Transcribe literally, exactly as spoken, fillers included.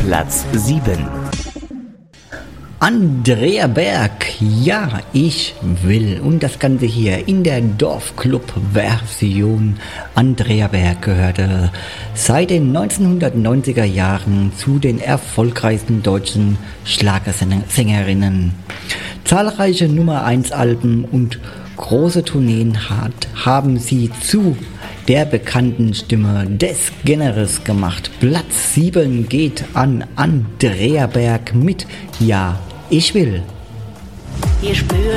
Platz sieben. Andrea Berg, ja, ich will. Und das Ganze hier in der Dorfclub-Version. Andrea Berg gehörte seit den neunzehnhundertneunziger Jahren zu den erfolgreichsten deutschen Schlagersängerinnen. Zahlreiche Nummer eins Alben und große Tourneen hat, haben sie zu der bekannten Stimme des Genres gemacht. Platz sieben geht an Andrea Berg mit Ja, ich will. Wir spüren